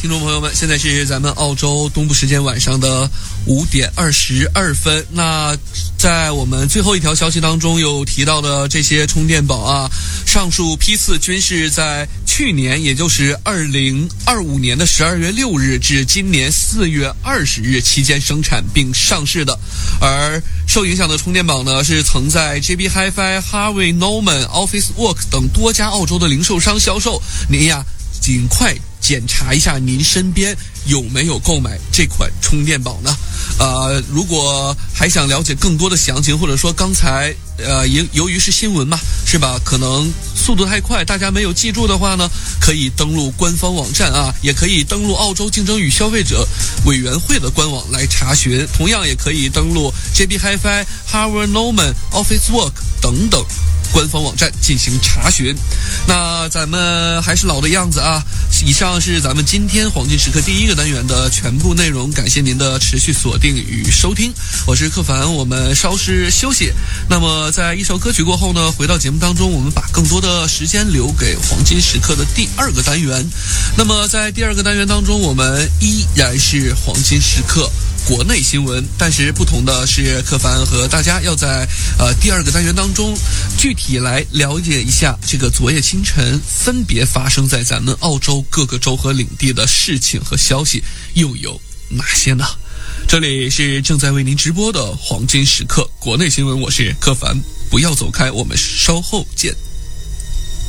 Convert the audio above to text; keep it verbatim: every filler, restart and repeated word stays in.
听众朋友们，现在是咱们澳洲东部时间晚上的五点二十二分。那在我们最后一条消息当中有提到的这些充电宝啊，上述批次均是在去年，也就是二零二五年的十二月六日至今年四月二十日期间生产并上市的。而受影响的充电宝呢，是曾在 J B Hi-Fi、Harvey Norman、Office Work 等多家澳洲的零售商销售。您呀，尽快检查一下您身边有没有购买这款充电宝呢？呃，如果还想了解更多的详情，或者说刚才呃由由于是新闻嘛，是吧？可能速度太快，大家没有记住的话呢，可以登录官方网站啊，也可以登录澳洲竞争与消费者委员会的官网来查询。同样也可以登录 J B Hi-Fi、Harvey Norman、Office Work 等等官方网站进行查询。那咱们还是老的样子啊，以上是咱们今天黄金时刻第一个单元的全部内容，感谢您的持续锁定与收听，我是柯凡，我们稍事休息。那么在一首歌曲过后呢，回到节目当中，我们把更多的时间留给黄金时刻的第二个单元。那么在第二个单元当中，我们依然是黄金时刻国内新闻，但是不同的是，柯凡和大家要在呃第二个单元当中具体来了解一下这个昨夜清晨分别发生在咱们澳洲各个州和领地的事情和消息又有哪些呢？这里是正在为您直播的黄金时刻国内新闻，我是柯凡，不要走开，我们稍后见。